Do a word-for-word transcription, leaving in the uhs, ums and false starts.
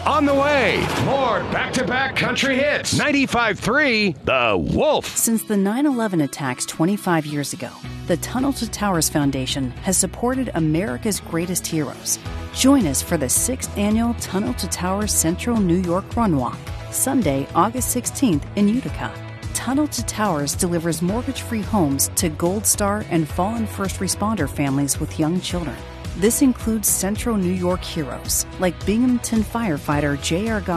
on the way. More back-to-back country hits. ninety-five point three The Wolf. Since the nine eleven attacks twenty-five years ago, the Tunnel to Towers Foundation has supported America's greatest heroes. Join us for the sixth annual Tunnel to Towers Central New York Run Walk, Sunday, August sixteenth in Utica. Tunnel to Towers delivers mortgage-free homes to Gold Star and fallen first responder families with young children. This includes Central New York heroes like Binghamton firefighter J R